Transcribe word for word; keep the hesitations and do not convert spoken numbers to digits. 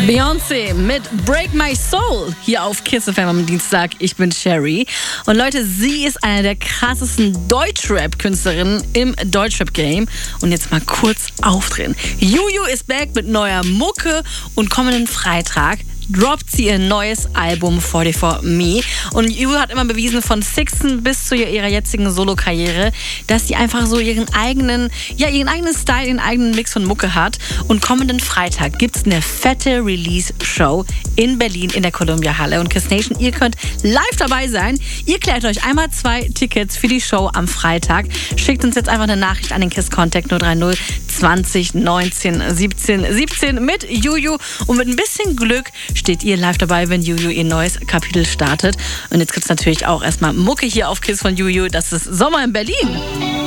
Beyoncé mit Break My Soul hier auf Kiss F M am Dienstag. Ich bin Sherry. Und Leute, sie ist eine der krassesten Deutschrap-Künstlerinnen im Deutschrap-Game. Und jetzt mal kurz aufdrehen. Juju ist back mit neuer Mucke und kommenden Freitag droppt sie ihr neues Album forty-four Me. Und Juju hat immer bewiesen, von Sixten bis zu ihrer jetzigen Solo-Karriere, dass sie einfach so ihren eigenen, ja, ihren eigenen Style, ihren eigenen Mix von Mucke hat. Und kommenden Freitag gibt es eine fette Release-Show in Berlin in der Columbia Halle. Und Kiss Nation, ihr könnt live dabei sein. Ihr klärt euch einmal zwei Tickets für die Show am Freitag. Schickt uns jetzt einfach eine Nachricht an den Kiss Contact null drei null zwanzig neunzehn siebzehn siebzehn mit Juju. Und mit ein bisschen Glück steht ihr live dabei, wenn Juju ihr neues Kapitel startet. Und jetzt gibt es natürlich auch erstmal Mucke hier auf Kiss von Juju. Das ist Sommer in Berlin.